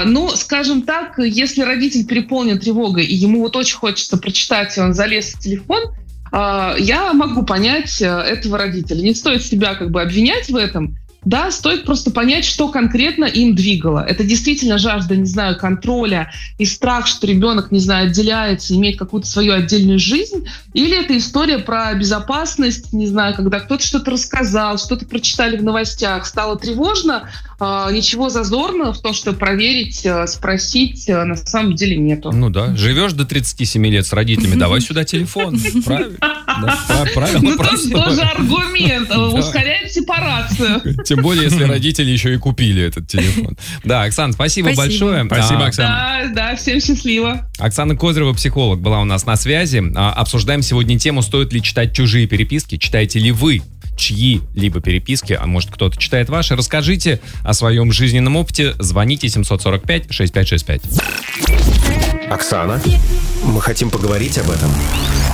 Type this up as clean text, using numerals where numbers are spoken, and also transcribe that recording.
Ну, скажем так, если родитель переполнен тревогой, и ему вот очень хочется прочитать, и он залез в телефон, я могу понять этого родителя. Не стоит себя как бы обвинять в этом. Да, стоит просто понять, что конкретно им двигало. Это действительно жажда, не знаю, контроля и страх, что ребенок, не знаю, отделяется, имеет какую-то свою отдельную жизнь, или это история про безопасность, не знаю, когда кто-то что-то рассказал, что-то прочитали в новостях, стало тревожно, ничего зазорного в том, что проверить, спросить, на самом деле нету. Ну да, живешь до 37 лет с родителями, давай сюда телефон. Правильно. Ну тоже аргумент, ускоряет сепарацию. Тем более, если родители еще и купили этот телефон. Да, Оксана, спасибо большое. Спасибо, Оксана. Да, всем счастливо. Оксана Козырева, психолог, была у нас на связи. Обсуждаем сегодня тему, стоит ли читать чужие переписки. Читаете ли вы чьи-либо переписки, а может кто-то читает ваши? Расскажите о своем жизненном опыте. Звоните 745-6565. Оксана, мы хотим поговорить об этом.